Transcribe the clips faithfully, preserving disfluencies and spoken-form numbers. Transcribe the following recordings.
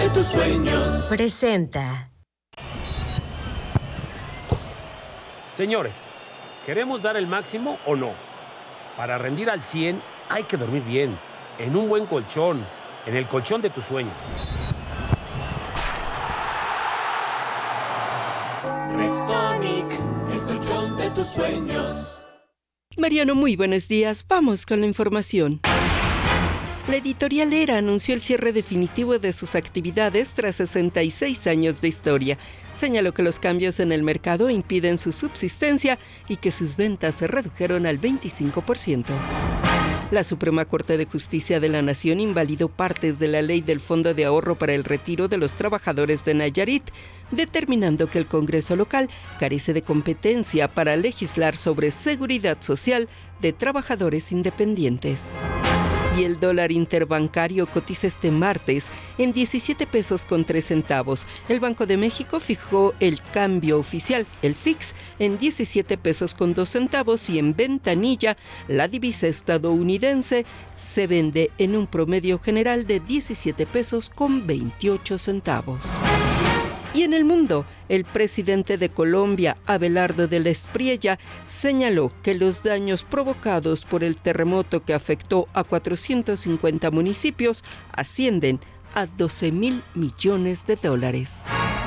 de tus sueños. Presenta. Señores, ¿queremos dar el máximo o no? Para rendir al cien hay que dormir bien, en un buen colchón, en el colchón de tus sueños. Restonic, el colchón de tus sueños. Mariano, muy buenos días. Vamos con la información. La editorial Era anunció el cierre definitivo de sus actividades tras sesenta y seis años de historia. Señaló que los cambios en el mercado impiden su subsistencia y que sus ventas se redujeron al veinticinco por ciento. La Suprema Corte de Justicia de la Nación invalidó partes de la ley del Fondo de Ahorro para el Retiro de los Trabajadores de Nayarit, determinando que el Congreso local carece de competencia para legislar sobre seguridad social de trabajadores independientes. Y el dólar interbancario cotiza este martes en diecisiete pesos con tres centavos. El Banco de México fijó el cambio oficial, el F I X, en diecisiete pesos con dos centavos y en ventanilla la divisa estadounidense se vende en un promedio general de diecisiete pesos con veintiocho centavos. Y en el mundo, el presidente de Colombia, Abelardo de la Espriella, señaló que los daños provocados por el terremoto que afectó a cuatrocientos cincuenta municipios ascienden a doce mil millones de dólares.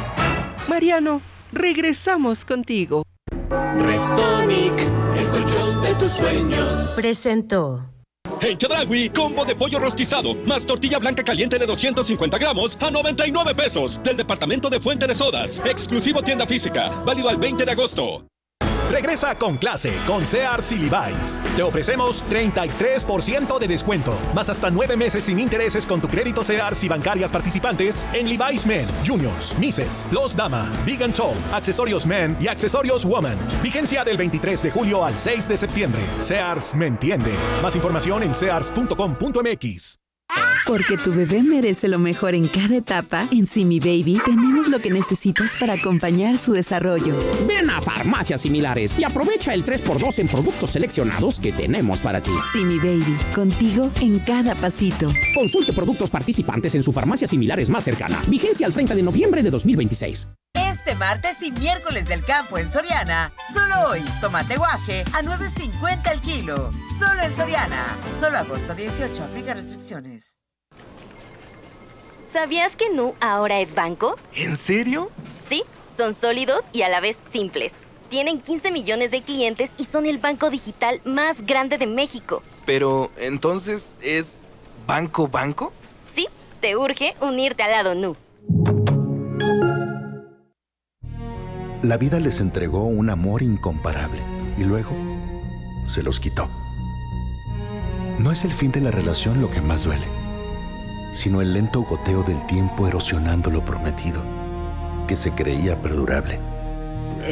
Mariano, regresamos contigo. Restonic, el colchón de tus sueños. Presentó. En Chedraui, combo de pollo rostizado, más tortilla blanca caliente de doscientos cincuenta gramos a noventa y nueve pesos. Del departamento de Fuente de Sodas, exclusivo tienda física, válido al veinte de agosto. Regresa con clase con Sears y Levi's. Te ofrecemos treinta y tres por ciento de descuento, más hasta nueve meses sin intereses con tu crédito Sears y bancarias participantes en Levi's Men, Juniors, Misses, Los Dama, Big and Tall, accesorios Men y accesorios Woman. Vigencia del veintitrés de julio al seis de septiembre. Sears me entiende. Más información en sears punto com punto m x. Porque tu bebé merece lo mejor en cada etapa, en Simi Baby tenemos lo que necesitas para acompañar su desarrollo. Ven a Farmacias Similares y aprovecha el tres por dos en productos seleccionados que tenemos para ti. Simi Baby, contigo en cada pasito. Consulte productos participantes en su farmacia similares más cercana. Vigencia al treinta de noviembre de dos mil veintiséis. Este martes y miércoles del campo en Soriana. Solo hoy, tomate guaje a nueve cincuenta el kilo. Solo en Soriana. Solo agosto dieciocho. Aplica restricciones. ¿Sabías que Nu ahora es banco? ¿En serio? Sí, son sólidos y a la vez simples. Tienen quince millones de clientes y son el banco digital más grande de México. Pero, ¿entonces es banco banco? Sí, te urge unirte al lado Nu. La vida les entregó un amor incomparable y luego se los quitó. No es el fin de la relación lo que más duele, sino el lento goteo del tiempo erosionando lo prometido, que se creía perdurable.